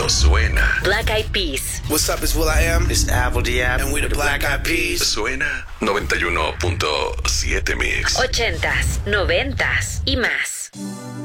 Esto suena. Black Eyed Peas. What's up, it's will.i.am. It's Apple D.App. And we're the Black Eyed Peas. Suena 91.7 Mix. 80s, 90s y más.